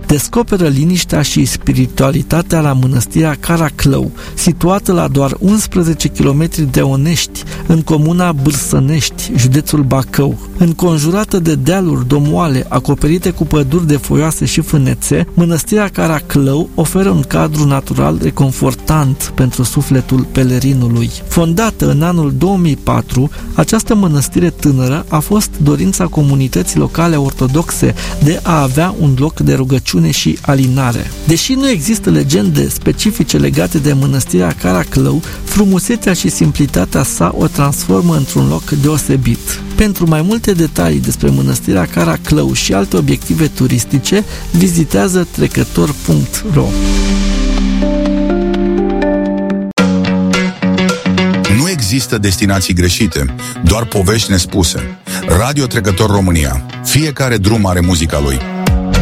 descoperă liniștea și spiritualitatea la mănăstirea Caraclău, situată la doar 11 km de Onești, în comuna Bârsănești, județul Bacău. Înconjurată de dealuri domoale acoperite cu păduri de foioase și fânețe, mănăstirea Caraclău oferă un cadru natural reconfortant pentru sufletul pelerinului. Fondată în anul 2004, această mănăstire tânără a fost dorința comunității locale ortodoxe de a avea un loc de rugăciune și alinare. Deși nu există legende specifice legate de mănăstirea Caraclău, frumusețea și simplitatea sa o transformă într-un loc deosebit. Pentru mai multe detalii despre mănăstirea Caraclău și alte obiective turistice, vizitează trecător.ro. Nu există destinații greșite, doar povești nespuse. Radio Trecător România. Fiecare drum are muzica lui.